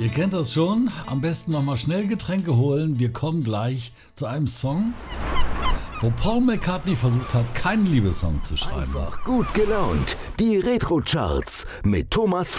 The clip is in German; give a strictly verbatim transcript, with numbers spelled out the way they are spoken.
Ihr kennt das schon. Am besten nochmal schnell Getränke holen. Wir kommen gleich zu einem Song, wo Paul McCartney versucht hat, keinen Liebessong zu schreiben. Einfach gut gelaunt. Die Retro-Charts mit Thomas